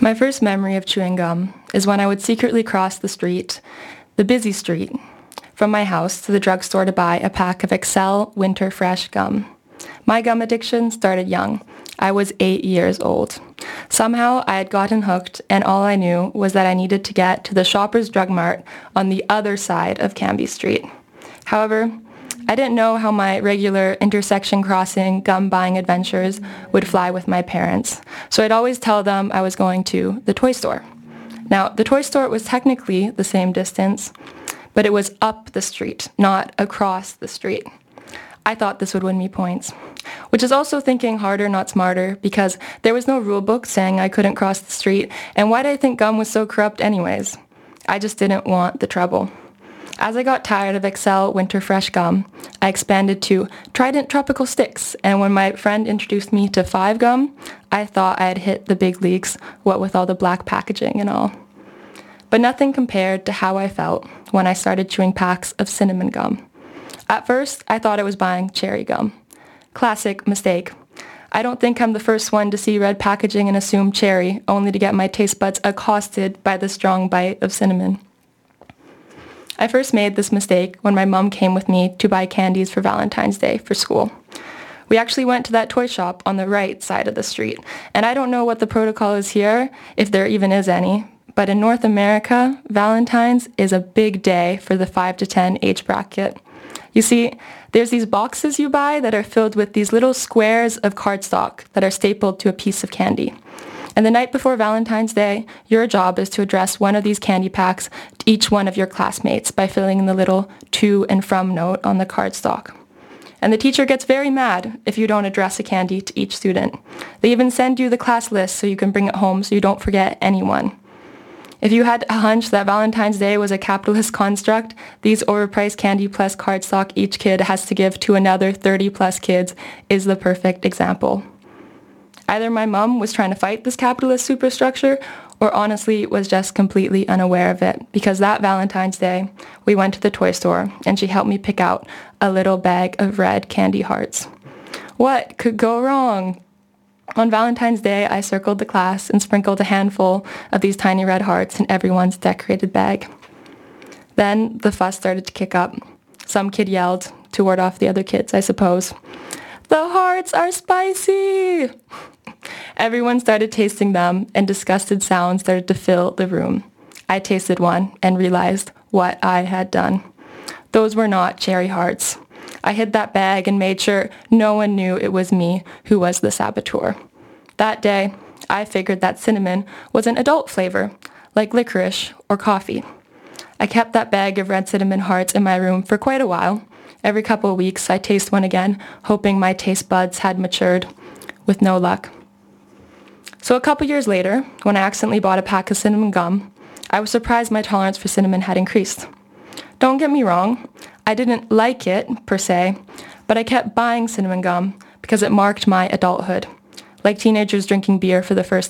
My first memory of chewing gum is when I would secretly cross the street, the busy street, from my house to the drugstore to buy a pack of Excel Winter Fresh gum. My gum addiction started young. I was 8 years old. Somehow I had gotten hooked, and all I knew was that I needed to get to the Shoppers Drug Mart on the other side of Cambie Street. However, I didn't know how my regular intersection crossing gum buying adventures would fly with my parents, so I'd always tell them I was going to the toy store. Now, the toy store was technically the same distance, but it was up the street, not across the street. I thought this would win me points, which is also thinking harder, not smarter, because there was no rule book saying I couldn't cross the street, and why did I think gum was so corrupt anyways? I just didn't want the trouble. As I got tired of Excel Winter Fresh gum, I expanded to Trident Tropical Sticks, and when my friend introduced me to 5 gum, I thought I had hit the big leagues, what with all the black packaging and all. But nothing compared to how I felt when I started chewing packs of cinnamon gum. At first, I thought I was buying cherry gum. Classic mistake. I don't think I'm the first one to see red packaging and assume cherry, only to get my taste buds accosted by the strong bite of cinnamon. I first made this mistake when my mom came with me to buy candies for Valentine's Day for school. We actually went to that toy shop on the right side of the street, and I don't know what the protocol is here, if there even is any, but in North America, Valentine's is a big day for the 5 to 10 age bracket. You see, there's these boxes you buy that are filled with these little squares of cardstock that are stapled to a piece of candy. And the night before Valentine's Day, your job is to address one of these candy packs to each one of your classmates by filling in the little to and from note on the cardstock. And the teacher gets very mad if you don't address a candy to each student. They even send you the class list so you can bring it home so you don't forget anyone. If you had a hunch that Valentine's Day was a capitalist construct, these overpriced candy plus cardstock each kid has to give to another 30 plus kids is the perfect example. Either my mom was trying to fight this capitalist superstructure, or honestly was just completely unaware of it, because that Valentine's Day, we went to the toy store, and she helped me pick out a little bag of red candy hearts. What could go wrong? On Valentine's Day, I circled the class and sprinkled a handful of these tiny red hearts in everyone's decorated bag. Then the fuss started to kick up. Some kid yelled, to ward off the other kids, I suppose, "The hearts are spicy!" Everyone started tasting them, and disgusted sounds started to fill the room. I tasted one and realized what I had done. Those were not cherry hearts. I hid that bag and made sure no one knew it was me who was the saboteur. That day, I figured that cinnamon was an adult flavor, like licorice or coffee. I kept that bag of red cinnamon hearts in my room for quite a while. Every couple of weeks, I taste one again, hoping my taste buds had matured, with no luck. So a couple years later, when I accidentally bought a pack of cinnamon gum, I was surprised my tolerance for cinnamon had increased. Don't get me wrong, I didn't like it, per se, but I kept buying cinnamon gum because it marked my adulthood, like teenagers drinking beer for the first